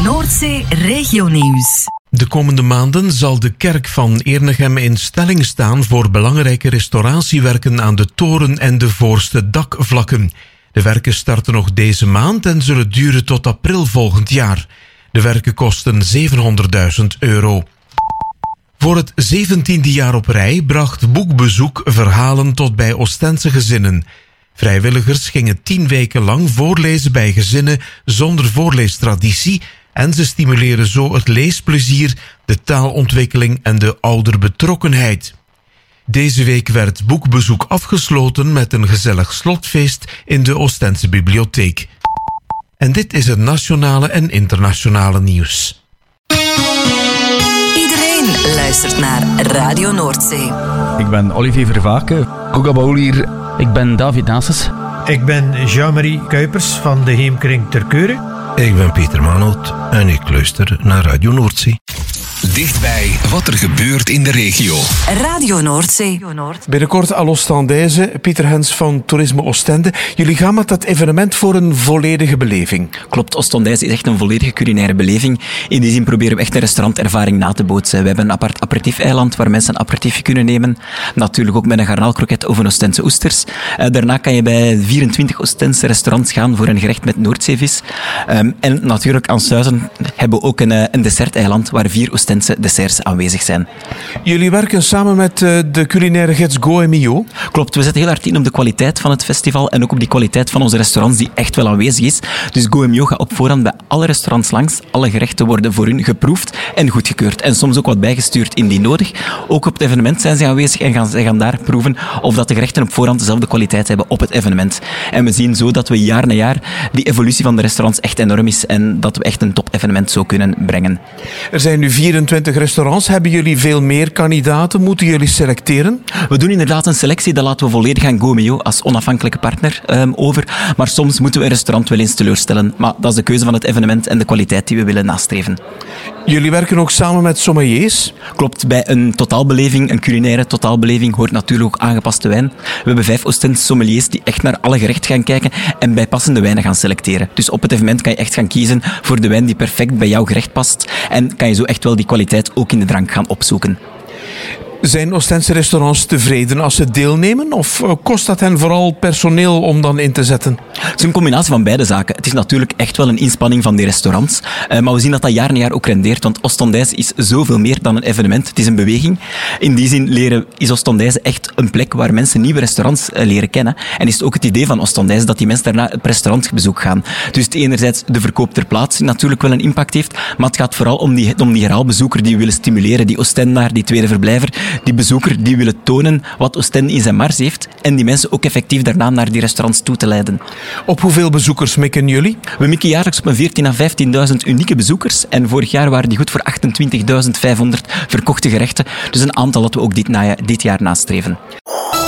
Noordzee Regionieuws. De komende maanden zal de kerk van Ernegem in stelling staan voor belangrijke restauratiewerken aan de toren en de voorste dakvlakken. De werken starten nog deze maand en zullen duren tot april volgend jaar. De werken kosten €700.000. Voor het 17e jaar op rij bracht Boekbezoek verhalen tot bij Oostense gezinnen. Vrijwilligers gingen 10 weken lang voorlezen bij gezinnen zonder voorleestraditie en ze stimuleren zo het leesplezier, de taalontwikkeling en de ouderbetrokkenheid. Deze week werd Boekbezoek afgesloten met een gezellig slotfeest in de Oostense bibliotheek. En dit is het nationale en internationale nieuws. Iedereen luistert naar Radio Noordzee. Ik ben Olivier Vervaken, Kogabaul hier. Ik ben David Nases. Ik ben Jean-Marie Kuipers van de Heemkring ter Keure. Ik ben Pieter Manoot en ik luister naar Radio Noordzee. Dichtbij wat er gebeurt in de regio. Radio Noordzee. Binnenkort à l'Ostendaise, Pieter Hens van Toerisme Oostende. Jullie gaan met dat evenement voor een volledige beleving. Klopt, Oostende is echt een volledige culinaire beleving. In die zin proberen we echt een restaurantervaring na te bootsen. We hebben een apart aperitief-eiland waar mensen een aperitiefje kunnen nemen. Natuurlijk ook met een garnaalkroket of een Oostense oesters. Daarna kan je bij 24 Oostense restaurants gaan voor een gerecht met Noordzeevis. En natuurlijk aan Suizen hebben we ook een desserteiland waar 4 Oostense desserts aanwezig zijn. Jullie werken samen met de culinaire gids Goemio. Klopt, we zetten heel hard in op de kwaliteit van het festival en ook op die kwaliteit van onze restaurants die echt wel aanwezig is. Dus Goemio gaat op voorhand bij alle restaurants langs. Alle gerechten worden voor hun geproefd en goedgekeurd. En soms ook wat bijgestuurd indien nodig. Ook op het evenement zijn ze aanwezig en zij gaan daar proeven of dat de gerechten op voorhand dezelfde kwaliteit hebben op het evenement. En we zien zo dat we jaar na jaar die evolutie van de restaurants echt enorm is en dat we echt een top-evenement zo kunnen brengen. Er zijn nu 24 restaurants. Hebben jullie veel meer kandidaten? Moeten jullie selecteren? We doen inderdaad een selectie. Dat laten we volledig aan Goemio als onafhankelijke partner over. Maar soms moeten we een restaurant wel eens teleurstellen. Maar dat is de keuze van het evenement en de kwaliteit die we willen nastreven. Jullie werken ook samen met sommeliers? Klopt, bij een totaalbeleving, een culinaire totaalbeleving, hoort natuurlijk ook aangepaste wijn. We hebben 5 Oostense sommeliers die echt naar alle gerechten gaan kijken en bij passende wijnen gaan selecteren. Dus op het evenement kan je echt gaan kiezen voor de wijn die perfect bij jouw gerecht past en kan je zo echt wel die kwaliteit ook in de drank gaan opzoeken. Zijn Oostense restaurants tevreden als ze deelnemen? Of kost dat hen vooral personeel om dan in te zetten? Het is een combinatie van beide zaken. Het is natuurlijk echt wel een inspanning van die restaurants. Maar we zien dat dat jaar na jaar ook rendeert. Want Oostendijse is zoveel meer dan een evenement. Het is een beweging. In die zin is Oostendijse echt een plek waar mensen nieuwe restaurants leren kennen. En is het ook het idee van Oostendijse dat die mensen daarna op restaurantbezoek gaan. Dus het enerzijds de verkoop ter plaatse natuurlijk wel een impact heeft. Maar het gaat vooral om die herhaalbezoeker die we willen stimuleren. Die Oostendaar, die tweede verblijver. Die bezoeker die willen tonen wat Oostende in zijn mars heeft en die mensen ook effectief daarna naar die restaurants toe te leiden. Op hoeveel bezoekers mikken jullie? We mikken jaarlijks op een 14.000 à 15.000 unieke bezoekers en vorig jaar waren die goed voor 28.500 verkochte gerechten. Dus een aantal dat we ook dit jaar nastreven.